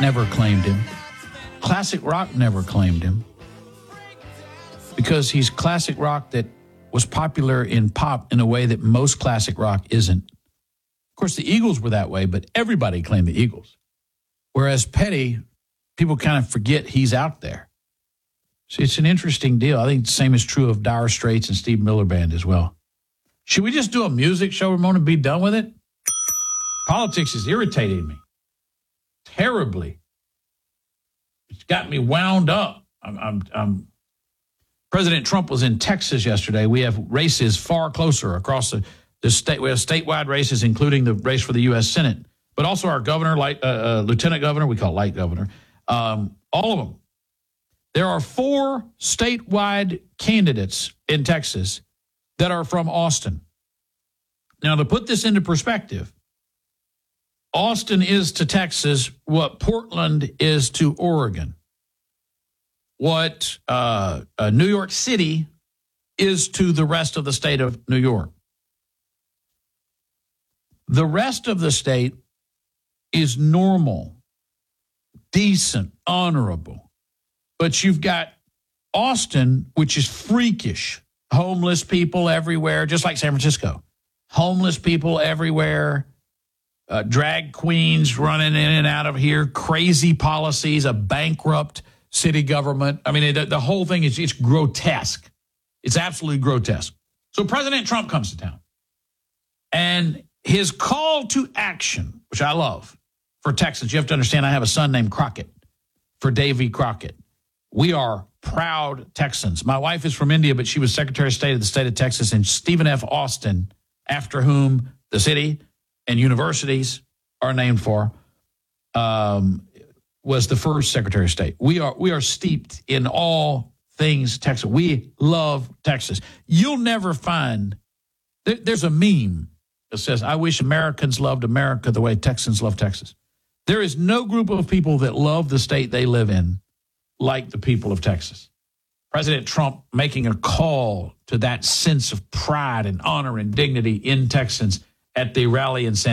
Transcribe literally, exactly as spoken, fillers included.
never claimed him. Classic rock never claimed him because he's classic rock that was popular in pop in a way that most classic rock isn't. Of course, the Eagles were that way, but everybody claimed the Eagles. Whereas Petty, people kind of forget he's out there. So it's an interesting deal. I think the same is true of Dire Straits and Steve Miller Band as well. Should we just do a music show, Ramona, and be done with it? Politics is irritating me terribly. It's got me wound up. I'm, I'm, I'm, President Trump was in Texas yesterday. We have races far closer across the, the state. We have statewide races, including the race for the U S Senate, but also our governor, light, uh, uh, lieutenant governor, we call it light governor, um, all of them. There are four statewide candidates in Texas that are from Austin. Now, to put this into perspective, Austin is to Texas what Portland is to Oregon, what uh, uh, New York City is to the rest of the state of New York. The rest of the state is normal, decent, honorable. But you've got Austin, which is freakish. Homeless people everywhere, just like San Francisco. Homeless people everywhere. Uh, drag queens running in and out of here. Crazy policies, a bankrupt city government. I mean, the, the whole thing is it's grotesque. It's absolutely grotesque. So President Trump comes to town. And his call to action, which I love, for Texans, you have to understand I have a son named Crockett, for Davy Crockett. We are proud Texans. My wife is from India, but she was Secretary of State of the state of Texas, and Stephen F. Austin, after whom the city and universities are named for, um, was the first Secretary of State. We are we are steeped in all things Texas. We love Texas. You'll never find, there, there's a meme that says, I wish Americans loved America the way Texans love Texas. There is no group of people that love the state they live in like the people of Texas. President Trump making a call to that sense of pride and honor and dignity in Texans at the rally in San